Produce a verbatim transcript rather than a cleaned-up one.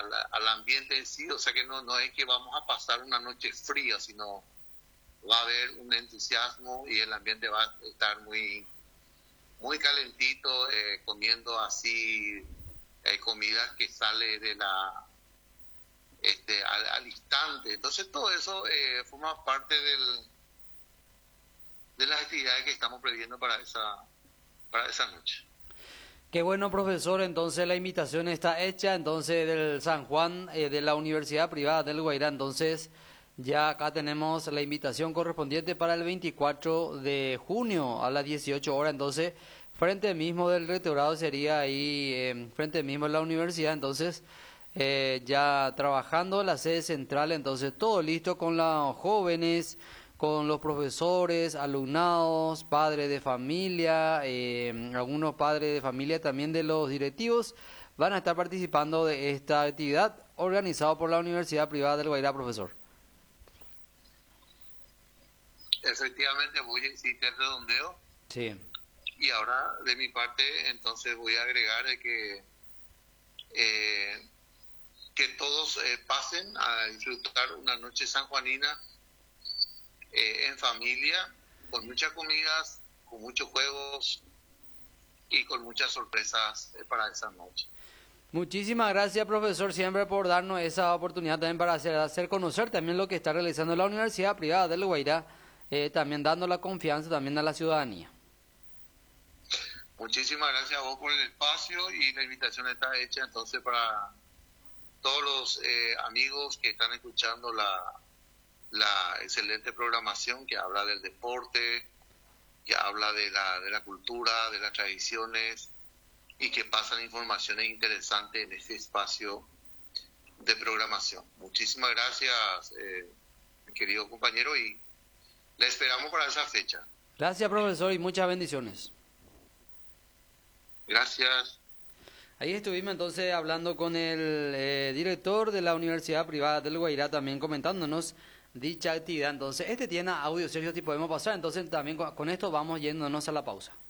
al, al ambiente en sí, o sea que no, no es que vamos a pasar una noche fría, sino va a haber un entusiasmo y el ambiente va a estar muy, muy calentito, eh, comiendo así eh, comida que sale de la este al, al instante. Entonces todo eso eh, forma parte del, de las actividades que estamos previendo para esa, para esa noche. Qué bueno, profesor. Entonces la invitación está hecha. Entonces del San Juan, eh, de la Universidad Privada del Guairá. Entonces ya acá tenemos la invitación correspondiente para el veinticuatro de junio a las dieciocho horas. Entonces, frente mismo del rectorado sería ahí, eh, frente mismo de la universidad. Entonces, eh, ya trabajando la sede central. Entonces, todo listo con los jóvenes, con los profesores, alumnados, padres de familia, eh, algunos padres de familia también de los directivos van a estar participando de esta actividad organizada por la Universidad Privada del Guairá, profesor. Efectivamente voy a insistir el redondeo. Sí. Y ahora de mi parte entonces voy a agregar de que eh, que todos eh, pasen a disfrutar una noche sanjuanina eh, en familia, con muchas comidas, con muchos juegos y con muchas sorpresas eh, para esa noche. Muchísimas gracias, profesor, siempre por darnos esa oportunidad también para hacer, hacer conocer también lo que está realizando la Universidad Privada del Guairá, eh, también dando la confianza también a la ciudadanía. Muchísimas gracias a vos por el espacio y la invitación está hecha entonces para todos los eh, amigos que están escuchando la, la excelente programación que habla del deporte, que habla de la, de la cultura, de las tradiciones y que pasan informaciones interesantes en este espacio de programación. Muchísimas gracias, eh, querido compañero, y le esperamos para esa fecha. Gracias, profesor, y muchas bendiciones. Gracias. Ahí estuvimos entonces hablando con el eh, director de la Universidad Privada del Guairá, también comentándonos dicha actividad. Entonces, este tiene audio, Sergio, si podemos pasar. Entonces, también con, con esto vamos yéndonos a la pausa.